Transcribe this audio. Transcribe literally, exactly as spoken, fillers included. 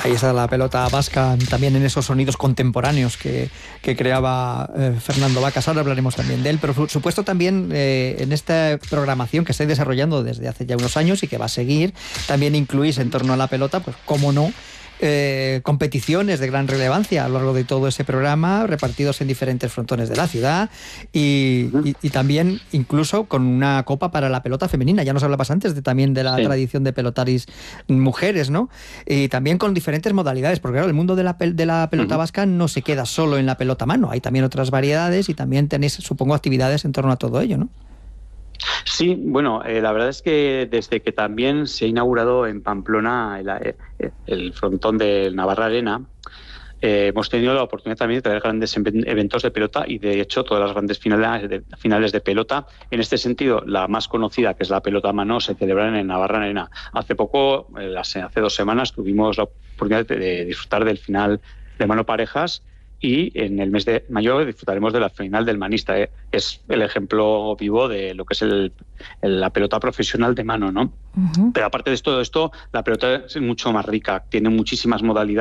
Ahí está la pelota vasca, también en esos sonidos contemporáneos que, que creaba eh, Fernando Vacas. Ahora hablaremos también de él, pero por supuesto también eh, en esta programación que estáis desarrollando desde hace ya unos años y que va a seguir, también incluís en torno a la pelota, pues cómo no, Eh, competiciones de gran relevancia a lo largo de todo ese programa, repartidos en diferentes frontones de la ciudad y, y, y también incluso con una copa para la pelota femenina. Ya nos hablabas antes de, también de la sí. tradición de pelotaris mujeres, ¿no? Y también con diferentes modalidades, porque claro, el mundo de la, pel- de la pelota uh-huh. vasca no se queda solo en la pelota a mano, hay también otras variedades y también tenéis, supongo, actividades en torno a todo ello, ¿no? Sí, bueno, eh, la verdad es que desde que también se ha inaugurado en Pamplona el, el frontón del Navarra Arena, eh, hemos tenido la oportunidad también de traer grandes eventos de pelota y de hecho todas las grandes finales de, finales de pelota. En este sentido, la más conocida, que es la pelota a mano, se celebra en el Navarra Arena. Hace poco, eh, hace dos semanas, tuvimos la oportunidad de, de disfrutar del final de mano parejas. Y en el mes de mayo disfrutaremos de la final del manista. ¿eh? Es el ejemplo vivo de lo que es el, el, la pelota profesional de mano, ¿no? Uh-huh. Pero aparte de todo esto, la pelota es mucho más rica, tiene muchísimas modalidades.